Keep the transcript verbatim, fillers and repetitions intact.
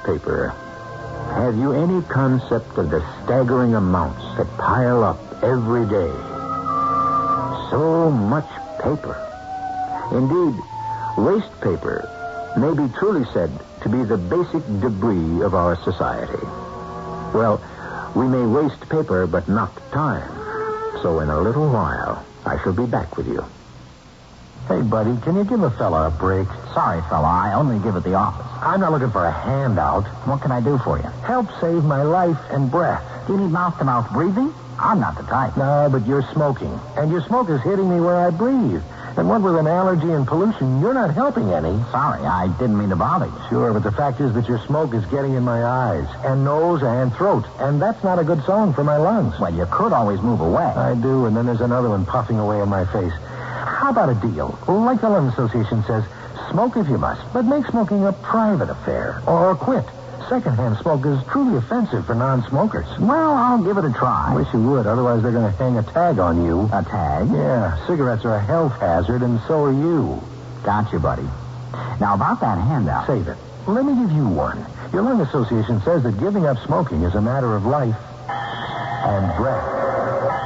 paper. Have you any concept of the staggering amounts that pile up every day? So much paper. Indeed, waste paper may be truly said to be the basic debris of our society. Well, we may waste paper, but not time. So in a little while, I shall be back with you. Hey, buddy, can you give a fella a break? Sorry, fella, I only give at the office. I'm not looking for a handout. What can I do for you? Help save my life and breath. Do you need mouth-to-mouth breathing? I'm not the type. No, but you're smoking. And your smoke is hitting me where I breathe. And what with an allergy and pollution, you're not helping any. Sorry, I didn't mean to bother you. Sure, but the fact is that your smoke is getting in my eyes and nose and throat. And that's not a good song for my lungs. Well, you could always move away. I do, and then there's another one puffing away in my face. How about a deal? Like the Lung Association says, smoke if you must, but make smoking a private affair. Or quit. Secondhand smoke is truly offensive for non-smokers. Well, I'll give it a try. I wish you would, otherwise they're going to hang a tag on you. A tag? Yeah, cigarettes are a health hazard, and so are you. Gotcha, buddy. Now, about that handout. Save it. Let me give you one. Your Lung Association says that giving up smoking is a matter of life and breath.